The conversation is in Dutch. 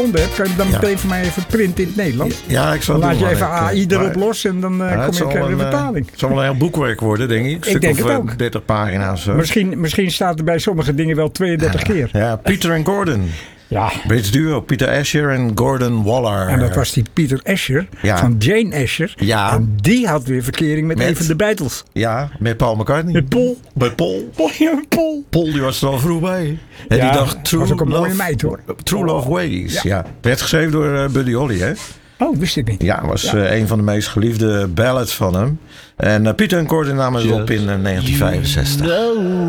hebt, kan je hem dan meteen voor mij even printen in het Nederlands? Ja, ik zal Dan het laat doen. je even AI erop los en dan kom ik de vertaling. Het zal wel een heel boekwerk worden, denk ik. Ik denk het ook. 30 pagina's. Zo. Misschien staat er bij sommige dingen wel 32 keer. Ja, Peter en Gordon. Ja. Brits duo, Peter Asher en Gordon Waller. En dat was die Peter Asher van Jane Asher. Ja. En die had weer verkering met een van de Beatles. Ja, met Paul McCartney. Met Paul. Met Paul. Paul. Paul die was er al vroeg bij. En Ja, die dacht, was ook een mooie meid hoor. True Love Ways. Ja. Werd geschreven door Buddy Holly, hè? Oh, wist ik niet. Ja, was een van de meest geliefde ballads van hem. En Peter en Gordon namen het op in 1965.